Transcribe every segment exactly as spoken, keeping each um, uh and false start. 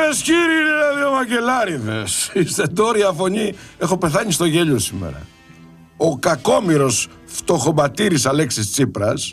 Κυρίες, κύριοι, είναι δύο μακελάριδες. Είστε τόρια φωνή. Έχω πεθάνει στο γέλιο σήμερα. Ο κακόμοιρος φτωχομπατήρης Αλέξης Τσίπρας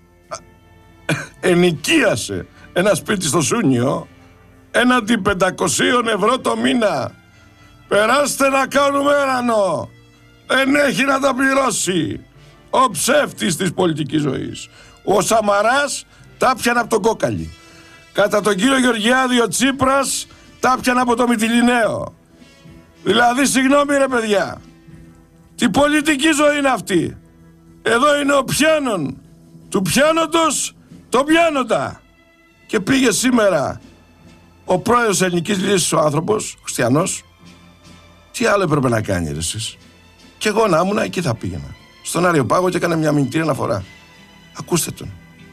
ενοικίασε ένα σπίτι στο Σούνιο έναντι πεντακόσια ευρώ το μήνα. Περάστε να κάνουμε έρανο. Δεν έχει να τα πληρώσει. Ο ψεύτης της πολιτικής ζωής. Ο Σαμαράς τα πιανε από τον κόκαλι. Κατά τον κύριο Γεωργιάδη ο Τσίπρας τα πιανε από το Μυτιληναίο. Δηλαδή, συγγνώμη ρε παιδιά, τι πολιτική ζωή είναι αυτή? Εδώ είναι ο πιάνον του πιάνοντος το πιάνοντα. Και πήγε σήμερα ο πρόεδρος Ελληνικής Λύσης, ο άνθρωπος, ο Χριστιανός. Τι άλλο έπρεπε να κάνει ρε εσείς? Κι εγώ να ήμουν εκεί θα πήγαινα. Στον Αριοπάγο και έκανε μια μηνυτήρια αναφορά. Ακούστε τον.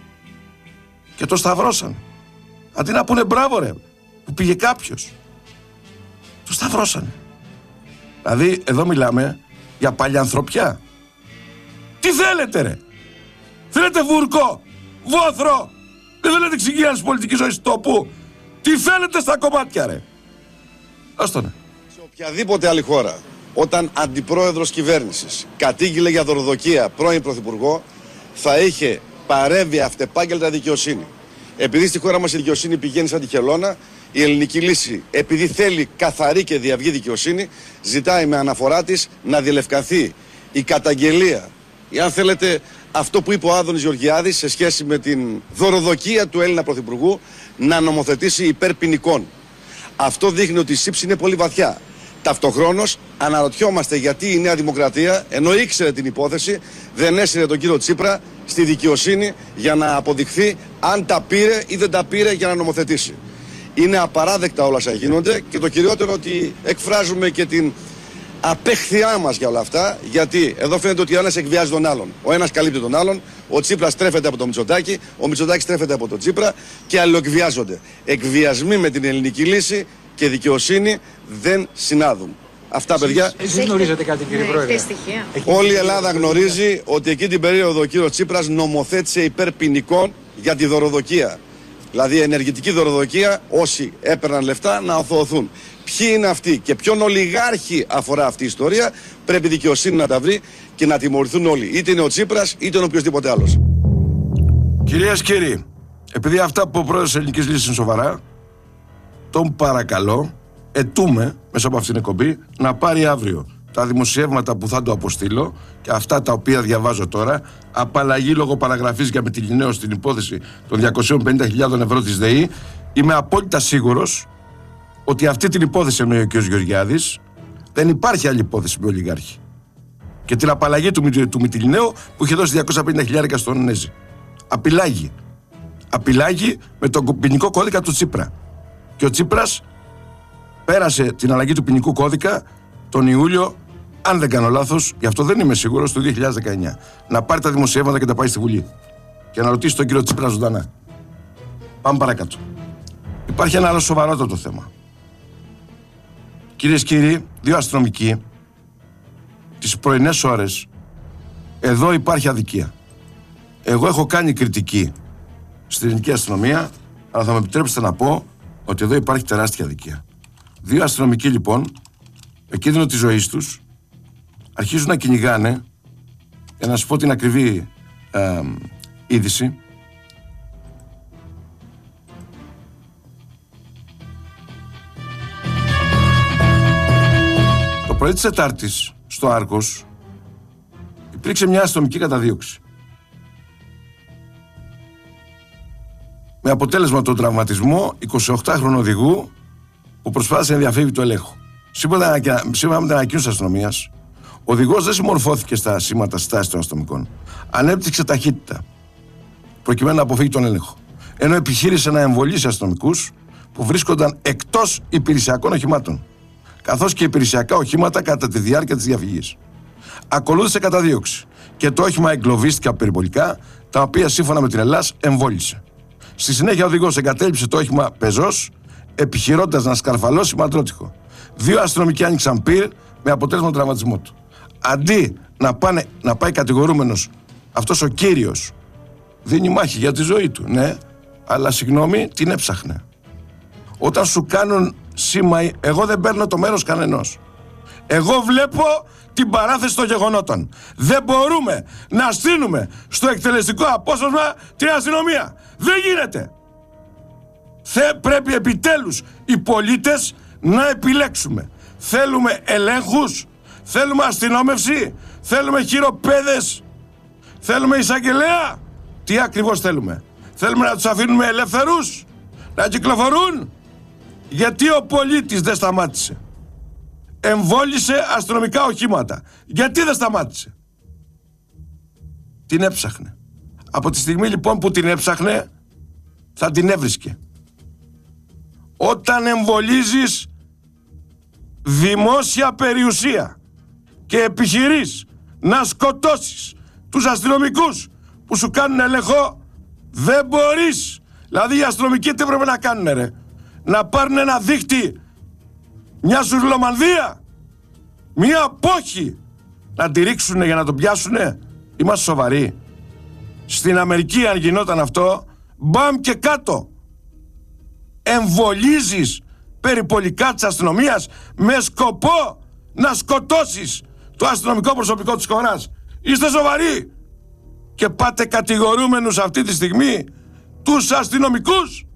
Και το σταυρώσαν. Αντί να πούνε μπράβο ρε, που πήγε κάποιος. Το σταυρώσανε. Δηλαδή εδώ μιλάμε για παλιανθρωπιά. Τι θέλετε ρε? Θέλετε βούρκο, βόθρο? Δεν θέλετε εξυγίανση πολιτικής ζωής τόπου? Τι θέλετε στα κομμάτια ρε? Άστονε. Σε οποιαδήποτε άλλη χώρα, όταν αντιπρόεδρος κυβέρνησης κατήγγειλε για δωροδοκία πρώην πρωθυπουργό, θα είχε παρέμβει αυτεπάγγελτα δικαιοσύνη. Επειδή στη χώρα μας η δικαιοσύνη πηγαίνει σαν τη χελώνα, η Ελληνική Λύση, επειδή θέλει καθαρή και διαυγή δικαιοσύνη, ζητάει με αναφορά της να διελευκανθεί η καταγγελία, ή αν θέλετε αυτό που είπε ο Άδωνης Γεωργιάδης σε σχέση με την δωροδοκία του Έλληνα πρωθυπουργού, να νομοθετήσει υπέρ ποινικών. Αυτό δείχνει ότι η σύψη είναι πολύ βαθιά. Ταυτοχρόνως αναρωτιόμαστε γιατί η Νέα Δημοκρατία, ενώ ήξερε την υπόθεση, δεν έσυρε τον κύριο Τσίπρα στη δικαιοσύνη για να αποδειχθεί αν τα πήρε ή δεν τα πήρε για να νομοθετήσει. Είναι απαράδεκτα όλα όσα γίνονται και το κυριότερο ότι εκφράζουμε και την απέχθειά μας για όλα αυτά, γιατί εδώ φαίνεται ότι ο ένας εκβιάζει τον άλλον. Ο ένας καλύπτει τον άλλον, ο Τσίπρας στρέφεται από τον Μητσοτάκη, ο Μητσοτάκης στρέφεται από τον Τσίπρα και αλληλοεκβιάζονται. Εκβιασμοί με την Ελληνική Λύση και δικαιοσύνη δεν συνάδουν. Αυτά, παιδιά. Εσείς γνωρίζετε κάτι, κύριε Πρόεδρε? Όλη η Ελλάδα γνωρίζει ότι εκεί την περίοδο ο κύριος Τσίπρας νομοθέτησε υπέρ ποινικών για τη δωροδοκία. Δηλαδή ενεργητική δωροδοκία, όσοι έπαιρναν λεφτά να οθωωθούν. Ποιοι είναι αυτοί και ποιον ολιγάρχη αφορά αυτή η ιστορία, πρέπει η δικαιοσύνη να τα βρει και να τιμωρηθούν όλοι. Είτε είναι ο Τσίπρας, είτε είναι οποιοδήποτε άλλος. Κυρίες και κύριοι, επειδή αυτά που ο πρόεδρος της Ελληνικής Λύσης είναι σοβαρά, τον παρακαλώ, ετούμε μέσα από αυτήν την εκπομπή να πάρει αύριο τα δημοσιεύματα που θα του αποστείλω και αυτά τα οποία διαβάζω τώρα, απαλλαγή λόγω παραγραφής για Μυτιληναίο στην υπόθεση των διακόσιες πενήντα χιλιάδες ευρώ της ΔΕΗ. Είμαι απόλυτα σίγουρος ότι αυτή την υπόθεση εννοεί ο κ. Γεωργιάδης. Δεν υπάρχει άλλη υπόθεση με ολιγάρχη. Και την απαλλαγή του, του Μυτιληναίου που είχε δώσει διακόσια πενήντα χιλιάδες στον Νέζη. Απειλάγει. Απειλάγει με τον ποινικό κώδικα του Τσίπρα. Και ο Τσίπρας πέρασε την αλλαγή του ποινικού κώδικα τον Ιούλιο, αν δεν κάνω λάθος, γι' αυτό δεν είμαι σίγουρος, του δύο χιλιάδες δεκαεννιά. Να πάρει τα δημοσιεύματα και τα πάει στη Βουλή. Και να ρωτήσει τον κύριο Τσίπρα ζωντανά. Πάμε παρακάτω. Υπάρχει ένα άλλο σοβαρότατο θέμα. Κυρίες και κύριοι, δύο αστυνομικοί, τις πρωινές ώρες, εδώ υπάρχει αδικία. Εγώ έχω κάνει κριτική στην ελληνική αστυνομία, αλλά θα με επιτρέψετε να πω ότι εδώ υπάρχει τεράστια αδικία. Δύο αστυνομικοί λοιπόν, με κίνδυνο της ζωής τους, αρχίζουν να κυνηγάνε, για να σας πω την ακριβή ε, είδηση, το πρωί της Τετάρτης, στο Άρκος, υπήρξε μια αστυνομική καταδίωξη. Με αποτέλεσμα τον τραυματισμό εικοσιοκτάχρονου οδηγού που προσπάθησε να διαφύγει το ελέγχο. Σύμφωνα με την ανακοίνωση της αστυνομίας, ο οδηγός δεν συμμορφώθηκε στα σήματα στάσης των αστυνομικών. Ανέπτυξε ταχύτητα, προκειμένου να αποφύγει τον έλεγχο. Ενώ επιχείρησε να εμβολήσει αστυνομικούς που βρίσκονταν εκτός υπηρεσιακών οχημάτων, καθώς και υπηρεσιακά οχήματα κατά τη διάρκεια της διαφυγής. Ακολούθησε καταδίωξη και το όχημα εγκλωβίστηκε από περιπολικά, τα οποία σύμφωνα με την Ελλάς εμβόλησε. Στη συνέχεια ο οδηγός εγκατέλειψε το όχημα πεζός, επιχειρώντας να σκαρφαλώσει μαντρότυχο. Δύο αστυνομικοί άνοιξαν πυρ με αποτέλεσμα τον τραυματισμό του. Αντί να, πάνε, να πάει κατηγορούμενος αυτός ο κύριος, δίνει μάχη για τη ζωή του, ναι, αλλά συγγνώμη, την έψαχνε. Όταν σου κάνουν σήμα, εγώ δεν παίρνω το μέρος κανενός. Εγώ βλέπω την παράθεση των γεγονότων. Δεν μπορούμε να στείλουμε στο εκτελεστικό απόσπασμα την αστυνομία. Δεν γίνεται. Θε, πρέπει επιτέλους οι πολίτες να επιλέξουμε. Θέλουμε ελέγχους, θέλουμε αστυνόμευση, θέλουμε χειροπέδες, θέλουμε εισαγγελέα. Τι ακριβώς θέλουμε? Θέλουμε να τους αφήνουμε ελεύθερους να κυκλοφορούν? Γιατί ο πολίτης δεν σταμάτησε? Εμβόλισε αστυνομικά οχήματα. Γιατί δεν σταμάτησε? Την έψαχνε. Από τη στιγμή λοιπόν που την έψαχνε, θα την έβρισκε. Όταν εμβολίζεις δημόσια περιουσία και επιχειρείς να σκοτώσεις τους αστυνομικούς που σου κάνουν έλεγχο, δεν μπορείς. Δηλαδή οι αστυνομικοί τι πρέπει να κάνουν, ρε? Να πάρουν ένα δίχτυ, μια ζουρλομανδία, μια πόχη, να τη ρίξουν για να τον πιάσουνε? Είμαστε σοβαροί? Στην Αμερική αν γινόταν αυτό, μπαμ και κάτω. Εμβολίζεις περιπολικά της αστυνομίας με σκοπό να σκοτώσεις το αστυνομικό προσωπικό της χώρας. Είστε σοβαροί? Και πάτε κατηγορούμενους αυτή τη στιγμή τους αστυνομικούς,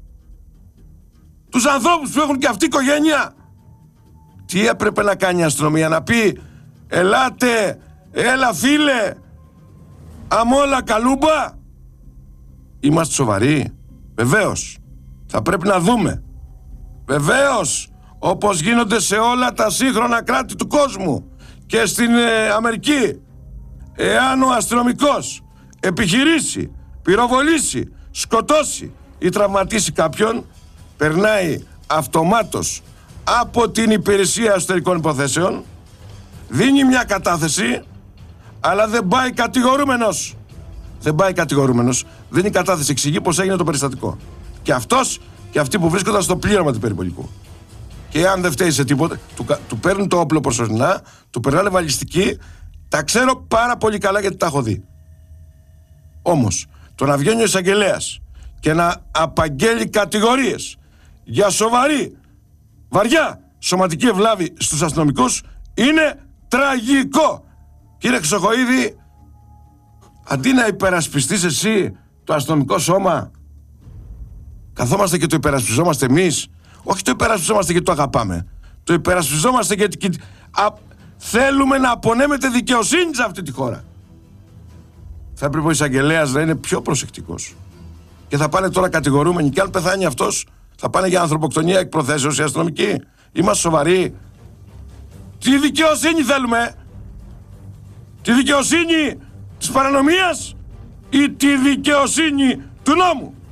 τους ανθρώπους που έχουν και αυτή οικογένεια. Τι έπρεπε να κάνει η αστυνομία? Να πει ελάτε, έλα φίλε, αμόλα καλούμπα? Είμαστε σοβαροί? Βεβαίως. Θα πρέπει να δούμε. Βεβαίως, όπως γίνονται σε όλα τα σύγχρονα κράτη του κόσμου και στην ε, Αμερική, εάν ο αστυνομικός επιχειρήσει, πυροβολήσει, σκοτώσει ή τραυματίσει κάποιον, περνάει αυτομάτως από την υπηρεσία εσωτερικών υποθέσεων, δίνει μια κατάθεση, αλλά δεν πάει κατηγορούμενος. Δεν πάει κατηγορούμενος, δίνει κατάθεση, εξηγεί πως έγινε το περιστατικό. Και αυτός και αυτοί που βρίσκονταν στο πλήρωμα του περιπολικού. Και αν δεν φταίει σε τίποτα, του, του παίρνουν το όπλο προσωρινά, του περνάνε βαλιστική. Τα ξέρω πάρα πολύ καλά γιατί τα έχω δει. Όμως, το να βγαίνει ο εισαγγελέας και να απαγγέλει κατηγορίες για σοβαρή, βαριά σωματική ευλάβη στους αστυνομικούς είναι τραγικό. Κύριε Χρυσοχοΐδη, αντί να υπερασπιστείς εσύ το αστυνομικό σώμα, καθόμαστε και το υπερασπιζόμαστε εμείς. Όχι το υπερασπιζόμαστε γιατί το αγαπάμε. Το υπερασπιζόμαστε γιατί α, θέλουμε να απονέμεται δικαιοσύνη σε αυτή τη χώρα. Θα έπρεπε ο εισαγγελέας να είναι πιο προσεκτικός. Και θα πάνε τώρα κατηγορούμενοι. Και αν πεθάνει αυτός, θα πάνε για ανθρωποκτονία εκ προθέσεως οι αστυνομικοί. Είμαστε σοβαροί? Τι δικαιοσύνη θέλουμε? Τη δικαιοσύνη της παρανομίας ή τη δικαιοσύνη του νόμου?